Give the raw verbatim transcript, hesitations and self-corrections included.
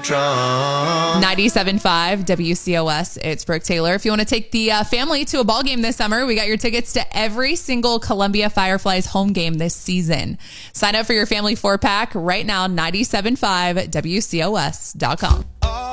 drunk. ninety-seven point five W C O S. It's Brooke Taylor. If you want to take the uh, family to a ball game this summer, we got your tickets to every single Columbia Fireflies home game this season. Sign up for your family four pack right now, ninety-seven point five W C O S dot com.